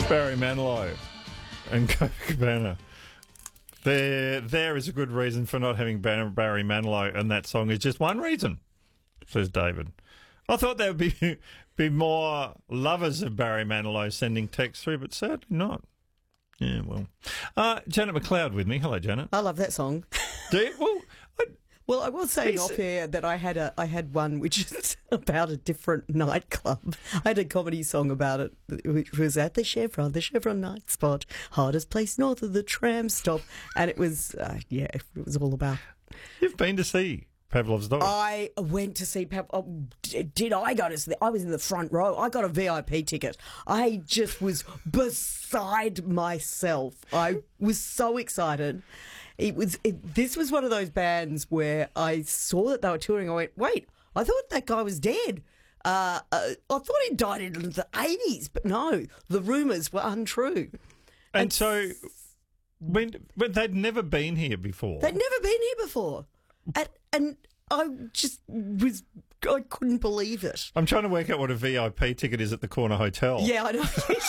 Barry Manilow and Copacabana. There is a good reason for not having Barry Manilow, and that song is just one reason, says David. I thought there would be more lovers of Barry Manilow sending texts through, but sadly not. Yeah, well. Janet McLeod with me. Hello, Janet. I love that song. Do you? Well, I was saying off air that I had one which is about a different nightclub. I had a comedy song about it, which was at the Chevron night spot, hardest place north of the tram stop, and it was it was all about. You've been to see Pavlov's Dog. I went to see did I go to see? I was in the front row. I got a VIP ticket. I just was beside myself. I was so excited. This was one of those bands where I saw that they were touring. I went, wait, I thought that guy was dead. I thought he died in the 80s, but no, the rumours were untrue. And so, but they'd never been here before. They'd never been here before. And I couldn't believe it. I'm trying to work out what a VIP ticket is at the corner hotel. Yeah, I know.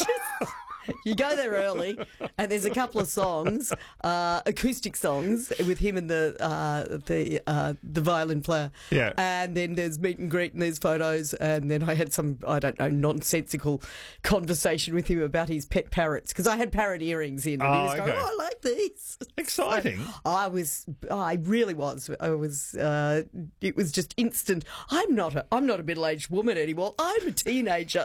You go there early, and there's a couple of songs, acoustic songs, with him and the violin player. Yeah. And then there's meet and greet, and there's photos, and then I had some, I don't know, nonsensical conversation with him about his pet parrots, because I had parrot earrings in, and he was going, I like these. Exciting. So I really was. It was just instant. I'm not a middle-aged woman anymore. I'm a teenager.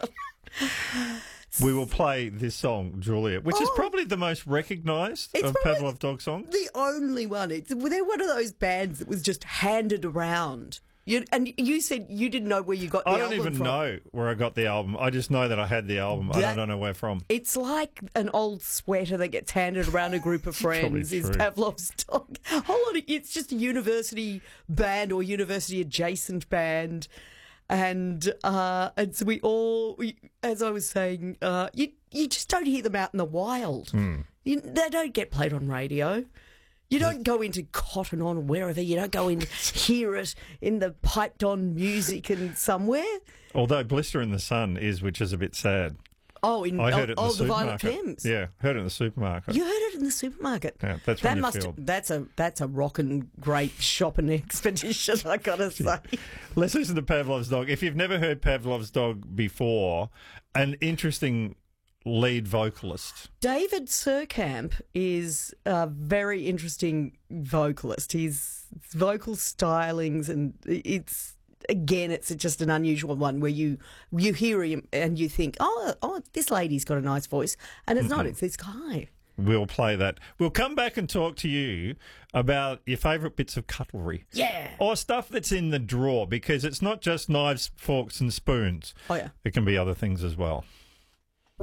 We will play this song, Julia, which is probably the most recognised of Pavlov Dog songs. The only one. They're one of those bands that was just handed around. And you said you didn't know where you got the album from. I don't even know where I got the album. I just know that I had the album. I don't know where from. It's like an old sweater that gets handed around a group of friends. Is Pavlov's Dog. It's just a university band or university adjacent band. And so as I was saying, you just don't hear them out in the wild. They don't get played on radio. You don't go into Cotton On or wherever. You don't go and hear it in the piped on music and somewhere. Although Blister in the Sun is, which is a bit sad. I heard it in the supermarket. The Violent Femmes. Yeah, heard it in the supermarket. You heard it in the supermarket. Yeah, that's a rockin' great shopping expedition, I gotta say. Let's listen to Pavlov's Dog. If you've never heard Pavlov's Dog before, an interesting lead vocalist. David Surkamp is a very interesting vocalist. His vocal stylings, and it's just an unusual one where you hear him and you think, oh, this lady's got a nice voice, and it's not. It's this guy. We'll play that. We'll come back and talk to you about your favourite bits of cutlery. Yeah. Or stuff that's in the drawer, because it's not just knives, forks and spoons. Oh, yeah. It can be other things as well.